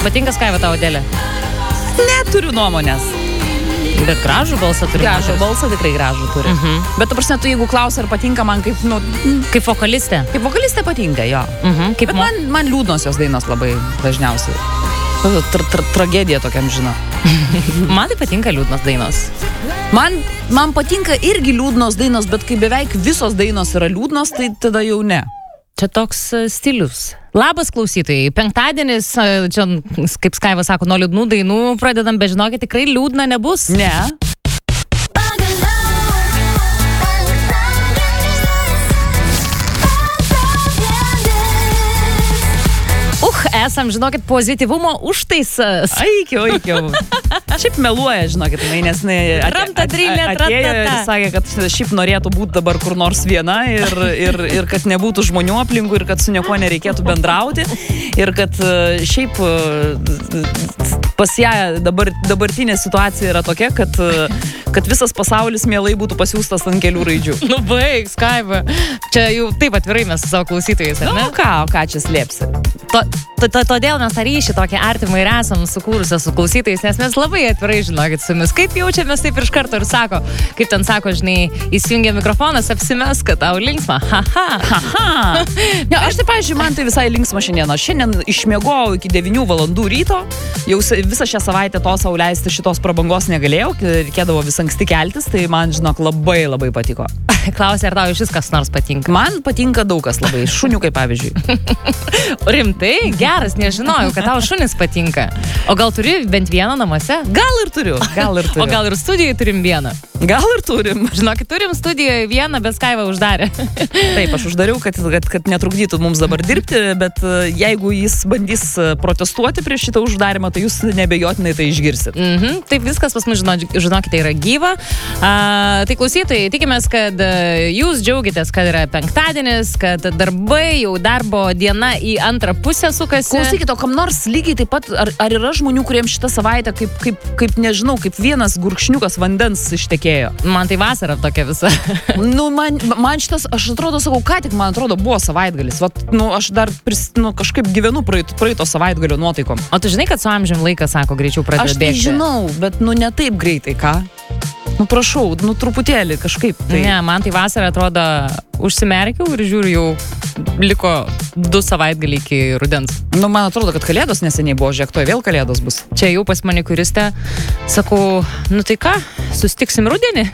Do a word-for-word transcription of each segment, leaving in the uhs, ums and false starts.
Patinka Skaiva tavo Adelė? Neturiu nuomonės. Bet gražų balsą turi. Gražų balsą tikrai gražų turi. Mhm. Bet tu prasme, tu jeigu klausi, ar patinka man kaip, nu, Kaip vokalistė? kaip vokalistė patinka, jo. Mhm. Kaip Bet mo... man, man liūdnos jos dainos labai dažniausiai. Tra, tra, tragedija tokiam, žinau. Man tai patinka liūdnos dainos. Man, man patinka irgi liūdnos dainos, bet kai beveik visos dainos yra liūdnos, tai tada jau ne. Čia toks uh, stilius. Labas klausytojai, penktadienis, uh, čia, kaip Skaiva sako, nuo liūdnų dainų pradedam, bet žinokit, tikrai liūdna nebus. Ne. Uch, esam, žinokit, pozityvumo užtaisas. Aikiau, aikiau. Šiaip meluoja, žinokit, jinai, nes jinai at- Tramta, at- drylė, at- atėjo ir tratata. sakė, kad šiaip norėtų būti dabar kur nors viena ir, ir, ir kad nebūtų žmonių aplinkų ir kad su niekuo nereikėtų bendrauti ir kad e, šiaip e, pas ją dabar, dabartinė situacija yra tokia, kad, e, kad visas pasaulis mielai būtų pasiūstas ant kelių raidžių. Nu, baig, Skaiva. Čia jau taip atvirai mes su savo klausytojais, ar Na, ne? nu, ką, o ką čia slėpsi? To, to, to, todėl mes tą ryšį tokį artimą ir esam sukūrusią su klausytojais, nes mes labai atvirai, žinokit, su jumis. Kaip jaučiamės, taip iš karto ir sako, kaip ten sako, žinai, įsijungia mikrofonas, apsimes, kad tau linksma. Haha. Aha. Ne, aš tai, pavyzdžiui, man tai visai linksma šiandien. Aš šiandien išmiegojau iki devynių valandų ryto. Jau s- visą šią savaitę to sau leisti šitos prabangos negalėjau. Reikėdavo vis anksti keltis, tai man, žinok, labai labai patiko. Klausia, ar tau iš vis kas nors patinka? Man patinka daug kas labai. Šuniukai, pavyzdžiui. Rimtai? Geras, nežinojau, kad tau šunis patinka. O gal turi bent vieną namuose? Gal ir turiu. Gal ir turiu. O gal ir studijoje turim vieną? Gal ir turim. Žinokit, turim studijoje vieną, bet Skaiva uždarė. Taip, aš uždariau, kad, kad, kad netrukdytų mums dabar dirbti, bet e, jeigu jis bandys e, protestuoti prieš šitą uždarimą, tai jūs nebejotinai tai išgirsit. Mhm, taip viskas pas mus, žino, žinokite, yra gyva. A, tai klausytojai, tikimės, kad a, jūs džiaugitės, kad yra penktadienis, kad darbai, jau darbo diena į antrą pusę sukasi. Klausykit, o kam nors lygiai taip pat, ar, ar yra žmonių, kuriems šitą savaitę, kaip, kaip, kaip nežinau, kaip vienas gurkšniukas vandens ištekėjo? Man tai vasara tokia visa. Nu, man, man šitas, aš atrodo, sakau, ką tik, man atrodo, buvo savaitgalis. Vat, nu, aš dar pris, nu, kažkaip gyvenu praeito, praeito savaitgalio nuotaikom. O tu žinai, kad su amžium laikas, sako, greičiau pradeda Aš tai bėgti? žinau, bet, nu, ne taip greitai, ką? Nu, prašau, nu, truputėlį kažkaip. Tai... Ne, man tai vasara atrodo, užsimerkiau ir žiūriu, jau liko du savaitgalį iki rudens. Nu, man atrodo, kad kalėdos neseniai buvo, žiūrėk, tuoj vėl kalėdos bus. Čia jau pas manikuristę sakau, nu tai ką, sustiksim rudenį?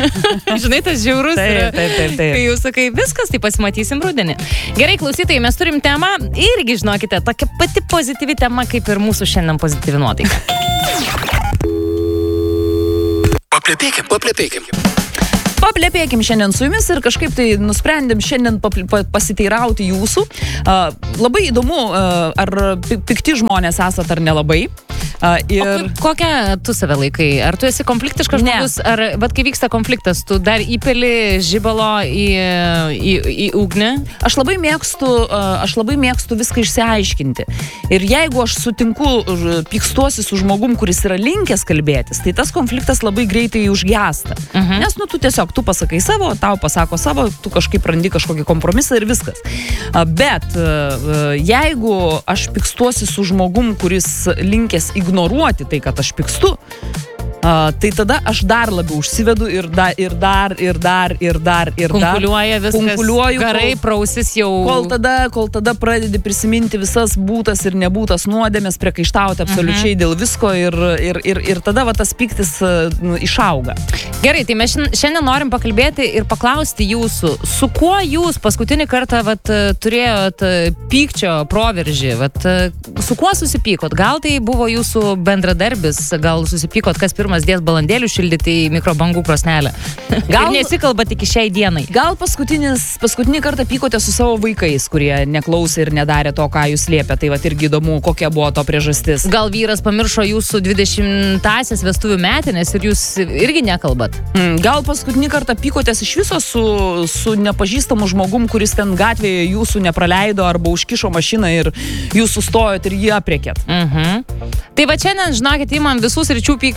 Žinai, tas žiaurus Taip, yra. taip, taip, taip. Kai jau sakai, viskas, tai pasimatysim rudenį. Gerai, klausytojai, mes turim temą, irgi žinokite, tokia pati pozityvi tema, kaip ir mūsų šiandien pozityvi nuotaika. Paplepėkim, paplepėkim. Paplepėkim šiandien su jumis ir kažkaip tai nusprendėm šiandien papl- pa- pasiteirauti jūsų. Uh, labai įdomu, uh, ar pi- pikti žmonės esat ar nelabai. Uh, ir... O kaip, kokią tu save laikai? Ar tu esi konfliktiškas Ne. žmogus? Ar, bet kai vyksta konfliktas, tu dar įpeli žibalo į, į, į ugnį? Aš labai mėgstu, uh, aš labai mėgstu viską išsiaiškinti. Ir jeigu aš sutinku, ž- pykstuosi su žmogum, kuris yra linkęs kalbėtis, tai tas konfliktas labai greitai užgęsta. Mhm. Nes, nu, tu tiesiog, tu pasakai savo, tau pasako savo, tu kažkaip randi kažkokį kompromisą ir viskas. A, Bet uh, jeigu aš pykstuosi su žmogum, kuris linkęs ignoruoti tai, kad aš pykstu, Uh, tai tada aš dar labiau užsivedu ir, da, ir dar, ir dar, ir dar, ir dar. Kunkuliuoja viskas. Kunkuliuoju, Garai, kol- prausis jau. Kol tada, kol tada pradedi prisiminti visas būtas ir nebūtas nuodėmės, priekaištauti absoliučiai dėl visko ir, ir, ir, ir tada va, tas pyktis uh, nu, išauga. Gerai, tai mes šiandien- šiandien norim pakalbėti ir paklausti jūsų, su kuo jūs paskutinį kartą vat, turėjot e, pykčio proveržį, vat, e, su kuo susipykot? Gal tai buvo jūsų bendradarbis, gal susipykot, kas pirmas dės balandėlių šildyti į mikrobangų krosnelę? Gal Gal- nesikalbat iki šiai dienai? Gal paskutinis, paskutinį kartą pykote su savo vaikais, kurie neklausė ir nedarė to, ką jūs liepė. Tai va irgi įdomu, kokia buvo to priežastis. Gal vyras pamiršo jūsų dvidešimtąsias vestuvių metinės ir jūs irgi nekalbat? Mm, Gal paskutinį kartą pykotės iš viso su, su nepažįstamu žmogum, kuris ten gatvėje jūsų nepraleido arba užkišo mašiną ir jūs sustojot ir jį apriekėt. Mhm. Tai va šiandien, žinokit, įmam visus ryčių pykčius. Ko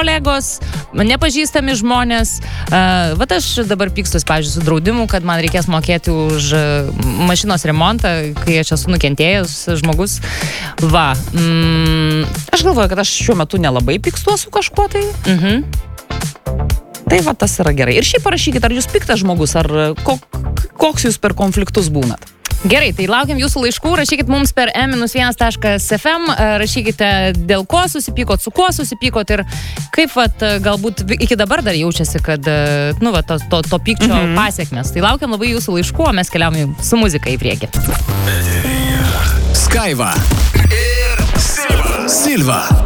kolegos, nepažįstami žmonės. Uh, vat aš dabar pykstus, pavyzdžiui, su draudimu, kad man reikės mokėti už mašinos remontą, kai aš esu nukentėjęs žmogus. Va. Mm. Aš galvoju, kad aš šiuo metu nelabai pykstuosiu kažkuo tai. Mhm. Tai va, tas yra gerai. Ir šiaip parašykit, ar jūs piktas žmogus, ar kok, koks jūs per konfliktus būnat. Gerai, tai laukiam jūsų laiškų, rašykit mums per e vienas taškas ef em, rašykite dėl ko susipykot, su kuo susipykot ir kaip vat, galbūt iki dabar dar jaučiasi, kad nu, va, to, to, to pykčio mm-hmm. pasiekmes. Tai laukiam labai jūsų laiškų, o mes keliaujam su muzika į priekį. Skaiva ir Silva. Silva.